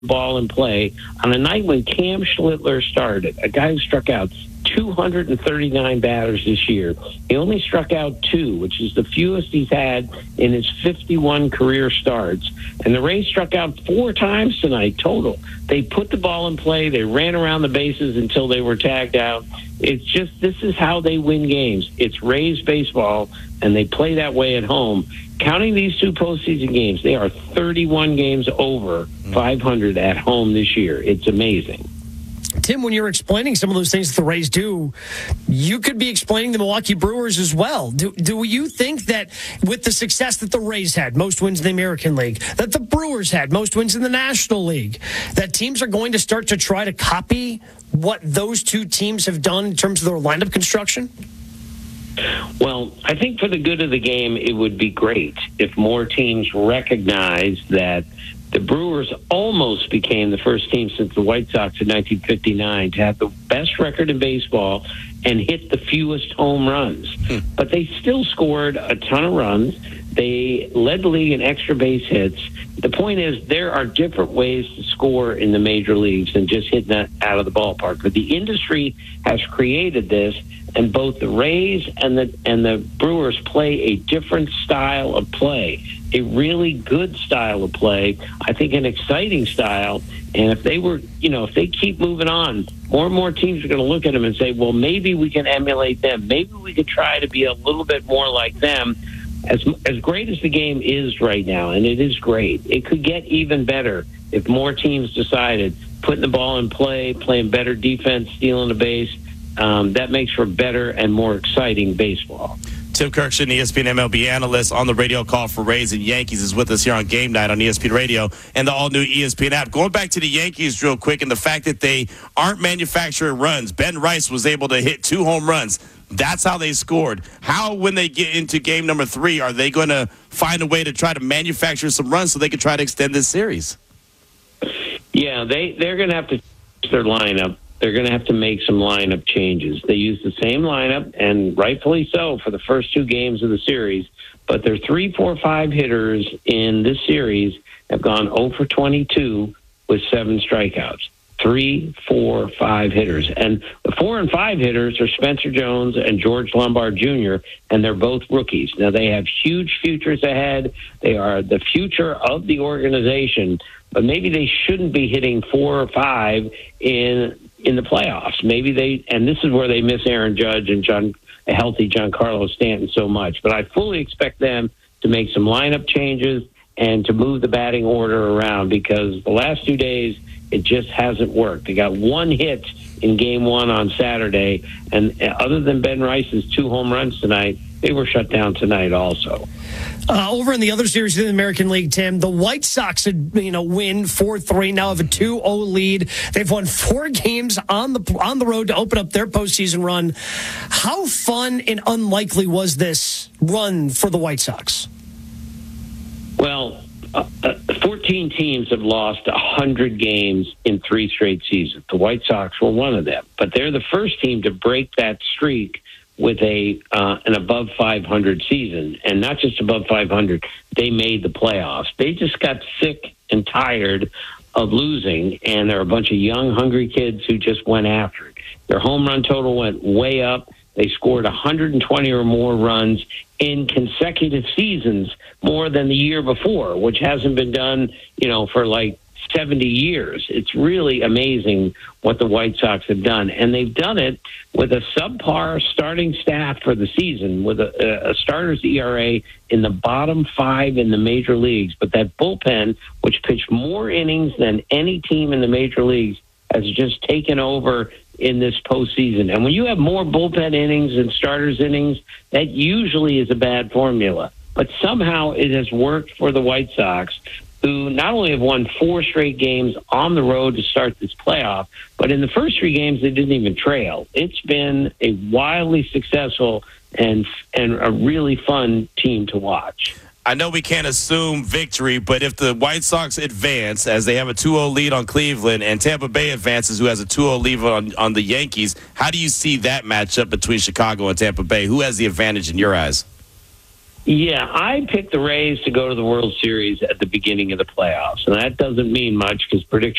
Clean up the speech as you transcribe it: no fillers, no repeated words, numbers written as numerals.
ball in play on a night when Cam Schlittler started, a guy who struck out 239 batters this year. He only struck out 2, which is the fewest he's had in his 51 career starts. And the Rays struck out 4 times tonight total. They put the ball in play. They ran around the bases until they were tagged out. It's just, this is how they win games. It's Rays baseball, and they play that way at home. Counting these 2 postseason games, they are 31 games over 500 at home this year. It's amazing. Tim, when you're explaining some of those things that the Rays do, you could be explaining the Milwaukee Brewers as well. Do you think that with the success that the Rays had, most wins in the American League, that the Brewers had, most wins in the National League, that teams are going to start to try to copy what those 2 teams have done in terms of their lineup construction? Well, I think for the good of the game, it would be great if more teams recognized that the Brewers almost became the first team since the White Sox in 1959 to have the best record in baseball and hit the fewest home runs. But they still scored a ton of runs. They led the league in extra base hits. The point is, there are different ways to score in the major leagues than just hitting that out of the ballpark. But the industry has created this, and both the Rays and the Brewers play a different style of play, a really good style of play, I think an exciting style. And if they keep moving on, more and more teams are going to look at them and say, well, maybe we can emulate them. Maybe we could try to be a little bit more like them. As great as the game is right now, and it is great, it could get even better if more teams decided putting the ball in play, playing better defense, stealing the base. That makes for better and more exciting baseball. Tim Kirkshin, ESPN MLB analyst on the radio call for Rays and Yankees, is with us here on Game Night on ESPN Radio and the all-new ESPN app. Going back to the Yankees real quick and the fact that they aren't manufacturing runs. Ben Rice was able to hit 2 home runs. That's how they scored. How, when they get into game number 3, are they going to find a way to try to manufacture some runs so they can try to extend this series? Yeah, they're going to have to change their lineup. They're going to have to make some lineup changes. They use the same lineup, and rightfully so, for the first 2 games of the series. But their 3, 4, 5 hitters in this series have gone 0 for 22 with 7 strikeouts. 3, 4, 5 hitters. And the 4 and 5 hitters are Spencer Jones and George Lombard Jr., and they're both rookies. Now, they have huge futures ahead. They are the future of the organization, but maybe they shouldn't be hitting 4 or 5 in the playoffs. Maybe and this is where they miss Aaron Judge and a healthy Giancarlo Stanton so much. But I fully expect them to make some lineup changes and to move the batting order around, because the last 2 days, it just hasn't worked. They got 1 hit in game 1 on Saturday, and other than Ben Rice's 2 home runs tonight, they were shut down tonight also. Over in the other series in the American League, Tim, the White Sox had, win 4-3, now have a 2-0 lead. They've won 4 games on the road to open up their postseason run. How fun and unlikely was this run for the White Sox? Well, 14 teams have lost 100 games in 3 straight seasons. The White Sox were one of them, but they're the first team to break that streak with an above 500 season, and not just above 500. They made the playoffs. They just got sick and tired of losing, and there are a bunch of young, hungry kids who just went after it. Their home run total went way up. They scored 120 or more runs in consecutive seasons, more than the year before, which hasn't been done, for like 70 years. It's really amazing what the White Sox have done. And they've done it with a subpar starting staff for the season, with a starter's ERA in the bottom 5 in the major leagues. But that bullpen, which pitched more innings than any team in the major leagues, has just taken over in this postseason. And when you have more bullpen innings than starters innings, that usually is a bad formula. But somehow it has worked for the White Sox, who not only have won 4 straight games on the road to start this playoff, but in the first 3 games, they didn't even trail. It's been a wildly successful and a really fun team to watch. I know we can't assume victory, but if the White Sox advance, as they have a 2-0 lead on Cleveland, and Tampa Bay advances, who has a 2-0 lead on the Yankees, how do you see that matchup between Chicago and Tampa Bay? Who has the advantage in your eyes? Yeah, I picked the Rays to go to the World Series at the beginning of the playoffs, and that doesn't mean much because predictions